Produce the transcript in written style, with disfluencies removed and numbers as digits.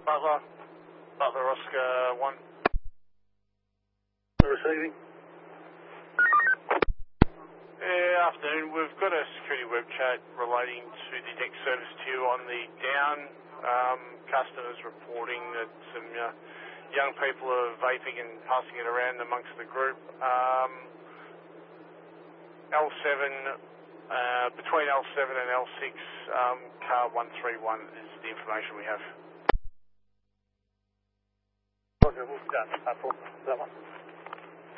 Butler Oscar 1. Receiving. Yeah, afternoon. We've got a security web chat relating to the deck service to you on the down. Customers reporting that some young people are vaping and passing it around amongst the group. L7, between L7 and L6, car 131 is the information we have. Okay, we'll start. That one.